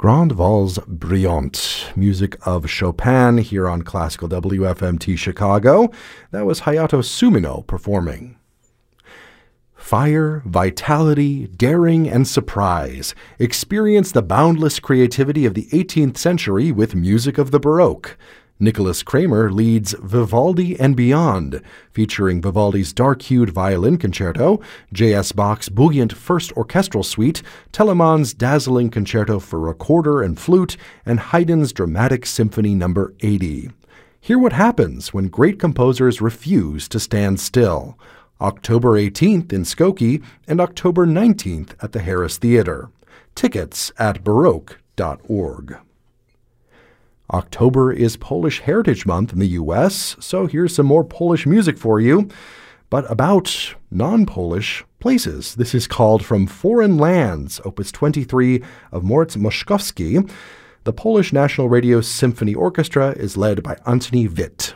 Grande Valse Brillante, music of Chopin here on Classical WFMT Chicago. That was Hayato Sumino performing. Fire, vitality, daring, and surprise. Experience the boundless creativity of the 18th century with music of the Baroque. Nicholas Kramer leads Vivaldi and Beyond, featuring Vivaldi's dark-hued violin concerto, J.S. Bach's buoyant First Orchestral Suite, Telemann's dazzling concerto for recorder and flute, and Haydn's dramatic Symphony No. 80. Hear what happens when great composers refuse to stand still. October 18th in Skokie and October 19th at the Harris Theatre. Tickets at baroque.org. October is Polish Heritage Month in the U.S., so here's some more Polish music for you, but about non-Polish places. This is called From Foreign Lands, Opus 23 of Moritz Moszkowski. The Polish National Radio Symphony Orchestra is led by Antoni Witt.